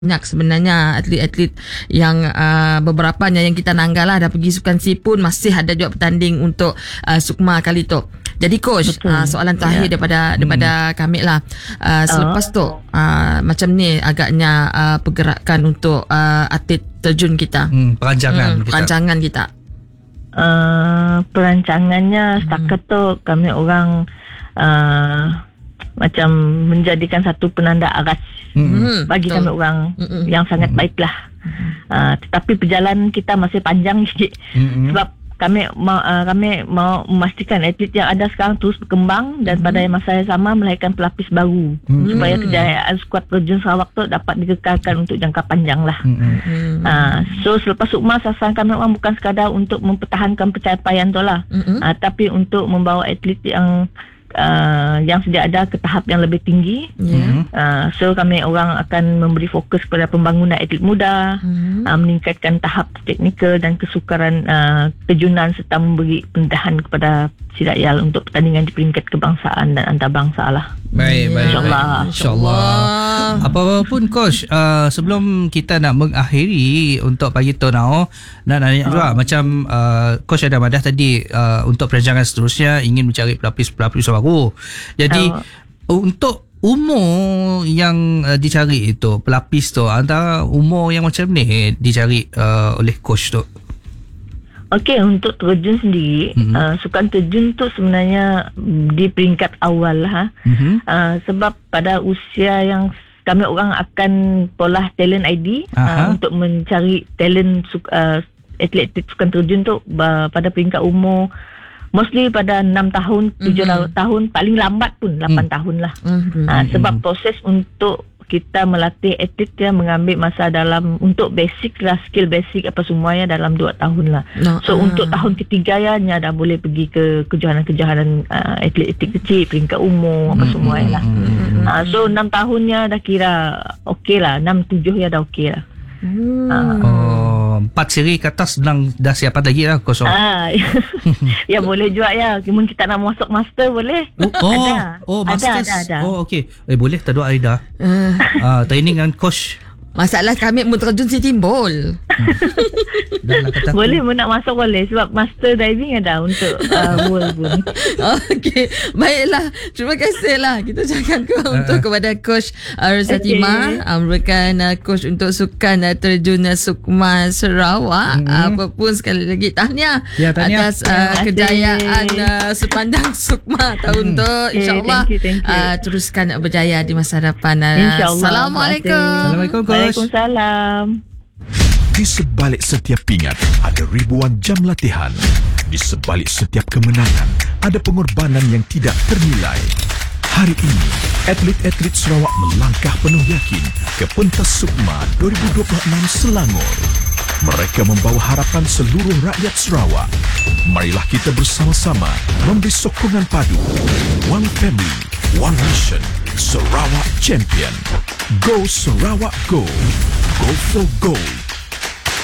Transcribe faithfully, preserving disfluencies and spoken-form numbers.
Banyak sebenarnya atlet-atlet yang uh, beberapanya yang kita nanggal lah dah pergi Sukan C pun masih ada juga bertanding untuk uh, Sukma kali tu. Jadi coach, uh, soalan terakhir yeah. daripada hmm. daripada kami lah. Uh, selepas tu uh, macam ni agaknya uh, pergerakan untuk uh, atlet terjun kita. Hmm, perancangan hmm, kita. Perancangan kita. Uh, perancangannya setakat hmm. tu kami orang uh, macam menjadikan satu penanda aras hmm. bagi Betul. kami orang hmm. yang sangat hmm. baiklah. Hmm. Uh, tetapi perjalanan kita masih panjang sikit hmm. sebab kami mau uh, kami mau memastikan atlet yang ada sekarang terus berkembang dan hmm. pada masa yang sama melahirkan pelapis baru hmm. supaya kejayaan skuad terjun Sarawak tu dapat dikekalkan untuk jangka panjang lah. Hmm. Uh, so selepas Sukma sasaran kami orang bukan sekadar untuk mempertahankan pencapaian tu lah, hmm. uh, tapi untuk membawa atlet yang Uh, yang sedia ada ke tahap yang lebih tinggi. Yeah. Uh, so kami orang akan memberi fokus kepada pembangunan atlet muda, mm-hmm. uh, meningkatkan tahap teknikal dan kesukaran uh, kejunan serta memberi pendedahan kepada Sidayal untuk pertandingan di peringkat kebangsaan dan antarabangsa lah. Baik, baik. InsyaAllah. InsyaAllah. Apa-apa pun coach, uh, sebelum kita nak mengakhiri untuk pagi tu now, nak nanya juga uh. macam uh, coach ada madah tadi uh, untuk perancangan seterusnya ingin mencari pelapis-pelapis baru. Jadi uh. untuk umur yang uh, dicari itu, pelapis tu, antara umur yang macam ni dicari uh, oleh coach tu? Okey, untuk terjun sendiri, mm-hmm. uh, sukan terjun tu sebenarnya di peringkat awal lah. Mm-hmm. Uh, sebab pada usia yang kami orang akan polah talent I D uh, untuk mencari talent uh, atlet-atlet sukan terjun tu uh, pada peringkat umur mostly pada enam tahun, tujuh mm-hmm. tahun, paling lambat pun lapan mm. tahun lah. Mm-hmm. Uh, sebab proses untuk kita melatih atlet yang mengambil masa dalam untuk basic lah, skill basic apa semuanya dalam dua tahun lah. No, so uh. untuk tahun ketiga ya dah boleh pergi ke kejohanan-kejohanan uh, atlet-atlet kecil peringkat umum apa mm, semuanya lah. Mm, mm, uh, so enam tahunnya dah kira okey lah, enam tujuh ya dah okey lah. Hmm. Uh. Oh, empat siri ke atas sedang dah siapa lagi lah kosong. Ah, ya boleh juga ya. Cuma kita nak masuk master boleh. Oh, ada. Oh, master. Ada, ada, ada. Oh, okey. Eh boleh tak doa Aida. Uh. Ah, training dengan coach. Masalah kami mau terjun si timbul. Hmm. Boleh mau nak masuk boleh sebab master diving ada untuk uh, world pun. Okey, baiklah. Terima kasihlah kita cakap uh, untuk kepada coach Rosatima, okay. uh, merupakan uh, coach untuk sukan uh, terjun uh, Sukma Sarawak. Mm-hmm. Apapun sekali lagi tahniah ya, atas uh, kejayaan uh, sepanjang Sukma tahun tu. Okay, InsyaAllah thank you, thank you. Uh, teruskan berjaya di masa depan. Uh, InsyaAllah. Assalamualaikum. Assalamualaikum coach. Waalaikumsalam. Di sebalik setiap pingat ada ribuan jam latihan. Di sebalik setiap kemenangan ada pengorbanan yang tidak ternilai. Hari ini, atlet-atlet Sarawak melangkah penuh yakin ke pentas Sukma dua ribu dua puluh enam Selangor. Mereka membawa harapan seluruh rakyat Sarawak. Marilah kita bersama-sama memberi sokongan padu. One family, one mission. Sarawak Champion. Go Sarawak Go. Go for gold.